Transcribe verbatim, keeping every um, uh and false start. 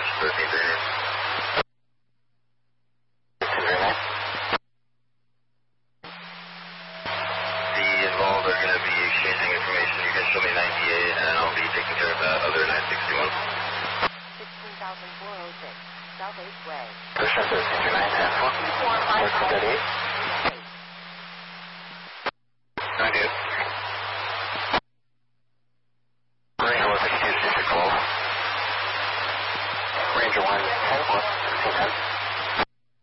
Ocean thirteen thirty. The involved are going to be exchanging information. You can show me ninety-eight, and I'll be taking care of that other nine sixty-one. sixteen thousand four oh six, South eighth Way. Ocean thirteen thirty-nine, ten four. four five five.